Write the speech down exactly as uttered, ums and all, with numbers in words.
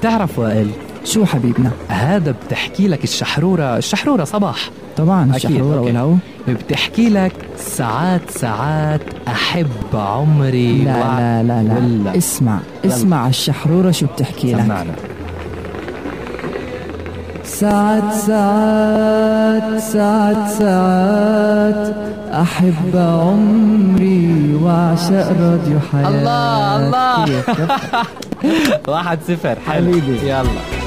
بتعرف وائل شو حبيبنا؟ هذا بتحكي لك الشحرورة الشحرورة صباح طبعا الشحرورة والهو بتحكي لك ساعات ساعات أحب عمري. لا لا لا لا, لا. اسمع اسمع الشحرورة شو بتحكي لك. سمعنا. ساعات ساعات ساعات ساعات أحب عمري وأعشق راديو حياتي. الله الله واحد صفر حبيبي. يلا